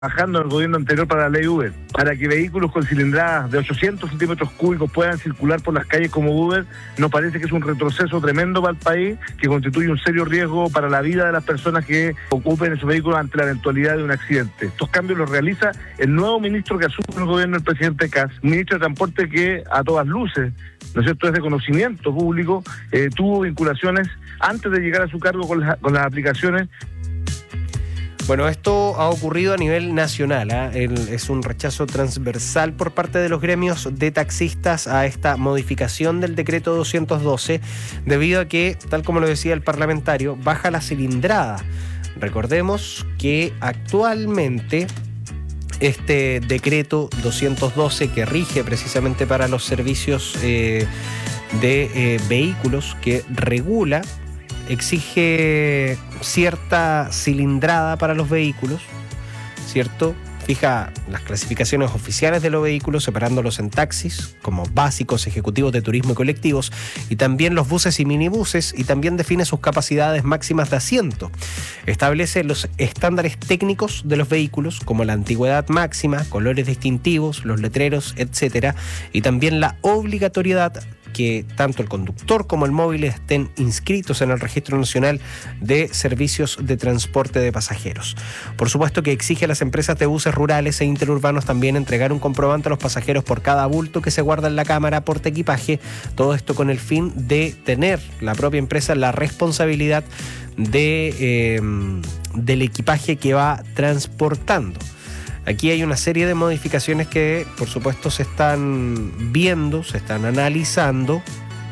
trabajando en el gobierno anterior para la ley Uber, para que vehículos con cilindradas de 800 centímetros cúbicos puedan circular por las calles como Uber. Nos parece que es un retroceso tremendo para el país, que constituye un serio riesgo para la vida de las personas que ocupen esos vehículos ante la eventualidad de un accidente. Estos cambios los realiza el nuevo ministro que asume el gobierno del presidente Kast, un ministro de Transporte que a todas luces, ¿no es cierto?, es de conocimiento público, tuvo vinculaciones antes de llegar a su cargo con las aplicaciones. Bueno, esto ha ocurrido a nivel nacional, es un rechazo transversal por parte de los gremios de taxistas a esta modificación del decreto 212, debido a que, tal como lo decía el parlamentario, baja la cilindrada. Recordemos que actualmente este decreto 212, que rige precisamente para los servicios de vehículos, que regula, exige cierta cilindrada para los vehículos, ¿cierto? Fija las clasificaciones oficiales de los vehículos, separándolos en taxis, como básicos, ejecutivos de turismo y colectivos, y también los buses y minibuses, y también define sus capacidades máximas de asiento. Establece los estándares técnicos de los vehículos, como la antigüedad máxima, colores distintivos, los letreros, etcétera, y también la obligatoriedad que tanto el conductor como el móvil estén inscritos en el Registro Nacional de Servicios de Transporte de Pasajeros. Por supuesto que exige a las empresas de buses rurales e interurbanos también entregar un comprobante a los pasajeros por cada bulto que se guarda en la cámara portaequipaje, todo esto con el fin de tener la propia empresa la responsabilidad del equipaje que va transportando. Aquí hay una serie de modificaciones que, por supuesto, se están viendo, se están analizando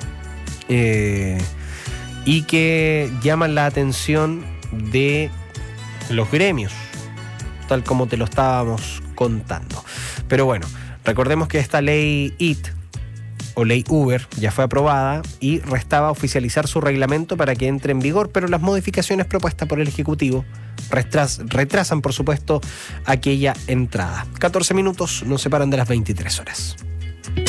y que llaman la atención de los gremios, tal como te lo estábamos contando. Pero bueno, recordemos que esta ley IT o ley Uber ya fue aprobada y restaba oficializar su reglamento para que entre en vigor, pero las modificaciones propuestas por el Ejecutivo retrasan, por supuesto, aquella entrada. 14 minutos nos separan de las 23 horas.